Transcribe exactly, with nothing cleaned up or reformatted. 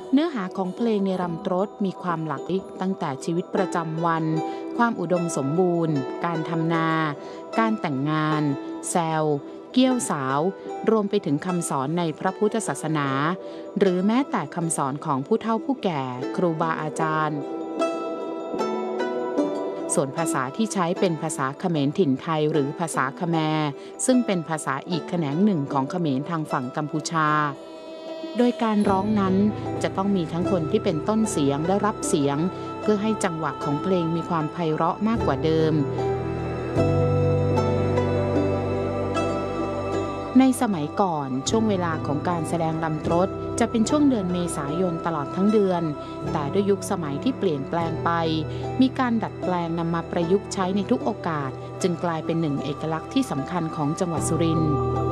เนื้อหาของเพลงในรำตรดมีความหลากหลายตั้งแต่ชีวิตประจำวันความอุดมสมบูรณ์การทำนาการแต่งงานแซวเกี้ยวสาวรวมไปถึงคำสอนในพระพุทธศาสนาหรือแม้แต่คำสอนของผู้เฒ่าผู้แก่ครูบาอาจารย์ส่วนภาษาที่ใช้เป็นภาษาเขมรถิ่นไทยหรือภาษาคแมร์ซึ่งเป็นภาษาอีกแขนงหนึ่งของเขมรทางฝั่งกัมพูชาโดยการร้องนั้นจะต้องมีทั้งคนที่เป็นต้นเสียงและรับเสียงเพื่อให้จังหวะของเพลงมีความไพเราะมากกว่าเดิมในสมัยก่อนช่วงเวลาของการแสดงรำตรดจะเป็นช่วงเดือนเมษายนตลอดทั้งเดือนแต่ด้วยยุคสมัยที่เปลี่ยนแปลงไปมีการดัดแปลงนำมาประยุกต์ใช้ในทุกโอกาสจึงกลายเป็นหนึ่งเอกลักษณ์ที่สำคัญของจังหวัดสุรินทร์